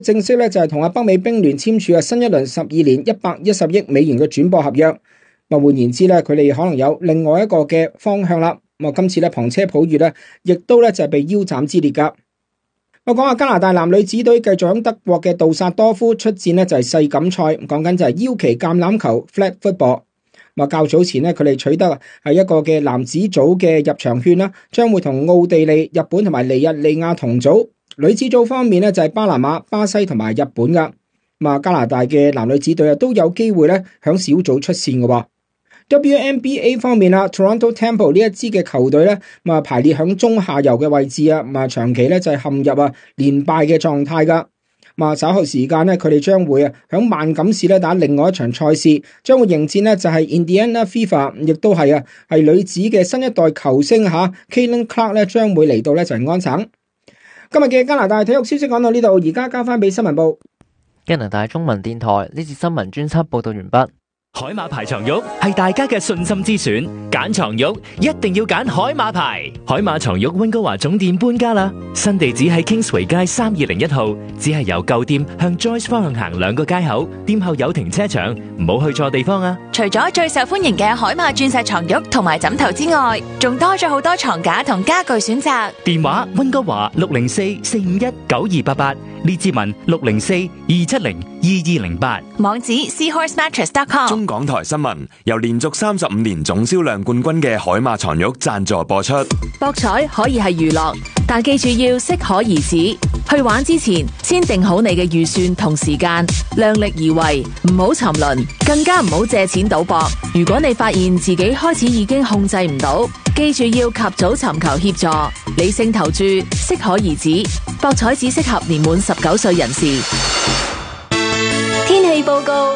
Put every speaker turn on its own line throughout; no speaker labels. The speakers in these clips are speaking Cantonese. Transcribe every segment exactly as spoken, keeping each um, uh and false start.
正式咧就係同阿北美冰聯簽署啊新一輪十二年一百一十億美元嘅轉播合約。咁換言之咧，佢哋可能有另外一個嘅方向啦。咁啊，今次咧旁車普越咧，亦都咧就係被腰斬之列噶。我講下加拿大男女子隊繼續響德國嘅杜薩多夫出戰呢就係世錦賽，講緊就係腰旗橄欖球 flag football。咁啊，較早前呢，佢哋取得係一個嘅男子組嘅入場券啦，將會同奧地利、日本同埋尼日利亞同組。女子組方面呢，就係巴拿馬、巴西同埋日本噶。咁啊，加拿大嘅男女子隊啊都有機會咧響小組出線嘅。W N B A 方面啊 ，Toronto Temple 呢一支嘅球隊咧，咁啊排列響中下游嘅位置啊，咁啊長期咧就係陷入啊連敗嘅狀態噶。咁啊稍後時間咧，佢哋將會啊響萬錦市咧打另外一場賽事，將會迎戰呢就係 Indiana Fever， 亦都係啊係女子嘅新一代球星吓 Caitlin Clark 咧將會嚟到咧就係安省。今日嘅加拿大體育消息講到呢度，而家交翻俾新聞部。
加拿大中文電台呢次新聞專輯報道完畢。
海馬牌床褥係大家嘅信心之選，揀床褥一定要揀海馬牌。海馬床褥溫哥華總店搬家啦，新地址喺 Kingsway 街三二零一號，只係由舊店向 Joyce 方向行兩個街口，店後有停車場，唔好去錯地方啊！
除咗最受歡迎嘅海馬鑽石床褥同埋枕頭之外，仲多咗好多床架同家具選擇。
電話溫哥華六零四四五一九二八八，列治文六零四二七零二二零八，
網址 seahorse mattress dot com。
中港台新聞由連續三十五年總銷量冠軍嘅海馬床褥贊助播出。
博彩可以係娛樂，但記住要適可而止。去玩之前，先定好你嘅預算同時間，量力而為，唔好沉淪，更加唔好借錢賭博。如果你發現自己開始已經控制唔到，記住要及早尋求協助，理性投注，適可而止。博彩只適合年滿十九歲人士。
天氣報告。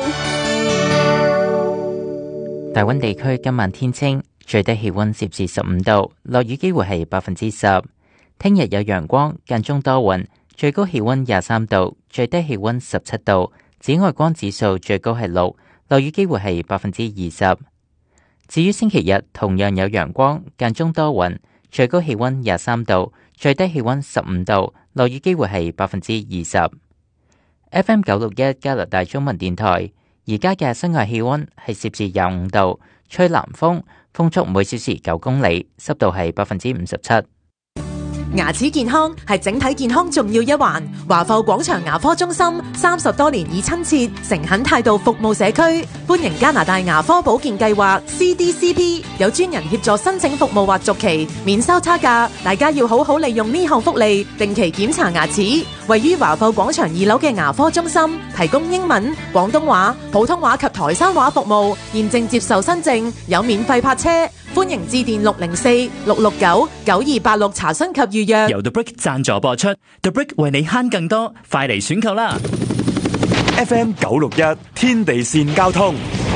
大溫地區今晚天晴，最低氣溫攝氏十五度，落雨機會係百分之十。聽日有陽光，間中多雲，最高氣溫廿三度，最低氣溫十七度。紫外光指數最高係六，落雨機會係百分之二十。至於星期日，同樣有陽光，間中多雲，最高氣溫廿三度，最低氣溫十五度，落雨機會係百分之二十。F M 九六一加拿大中文電台。而家嘅室外氣溫係攝氏廿五度，吹南風，風速每小時九公里，濕度係百分之五十七。
牙齒健康係整體健康重要一環。華埠廣場牙科中心三十多年以親切誠懇態度服務社區，歡迎加拿大牙科保健計劃 C D C P， 有專人協助申請服務或續期，免收差價。大家要好好利用呢項福利，定期檢查牙齒。位於華埠廣場二樓嘅牙科中心提供英文、廣東話、普通話及台山話服務，現正接受新症，有免費泊車。歡迎致電六零四六六九九二八六查詢及預約。
由 The Brick 贊助播出 ，The Brick 為你慳更多，快嚟選購啦
！F M 九六一天地線交通，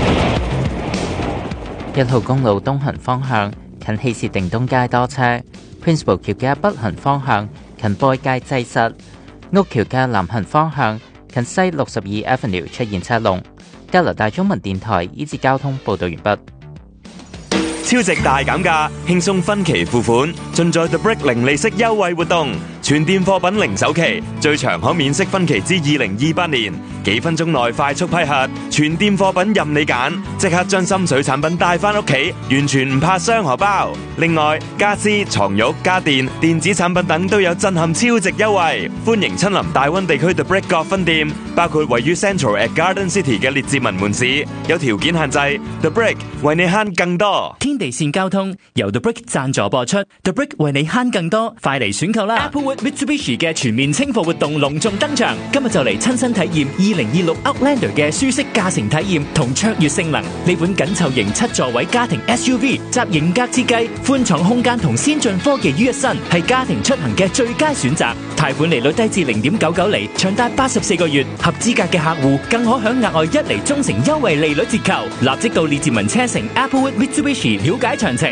一號公路東行方向近希士定東街多車 ，Principal 橋嘅北行方向近波街擠塞，屋橋嘅南行方向近西六十二 Avenue 出現車龍。加拿大中文電台依節交通報道完畢。
超值大減價，輕鬆分期付款，盡在 The Brick 零利息優惠活動。全店貨品零首期，最長可免息分期至二零二八年，幾分鐘內快速批核，全店貨品任你揀，即刻將心水產品帶翻屋企，完全唔怕傷荷包。另外，家私、床褥、家電、電子產品等都有震撼超值優惠，歡迎親臨大溫地區 The Brick 各分店，包括位於 Central at Garden City 嘅列治文門市，有條件限制。The Brick 為你慳更多。
天地線交通由 The Brick 贊助播出 ，The Brick 為你慳更多，快嚟選購啦 ！Applewood Mitsubishi 嘅全面清貨活動隆重登場，今日就嚟親身體驗二零二六 Outlander 嘅舒適駕乘體驗同卓越性能。呢款緊湊型七座位家庭 S U V 集型格設計、寬敞空間同先進科技於一身，係家庭出行嘅最佳選擇。貸款利率低至零點九九厘，長達八十四個月，合資格嘅客戶更可享額外一厘中成優惠利率折扣。立即到列治文車城 Applewood Mitsubishi 了解詳情。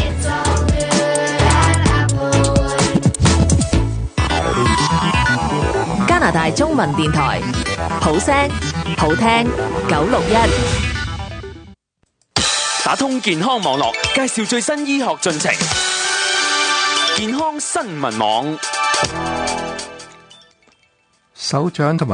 加拿大中文電台，好聲好聽九六一，
打通健康網絡，介紹最新醫學進程。健康新聞網。
首長同埋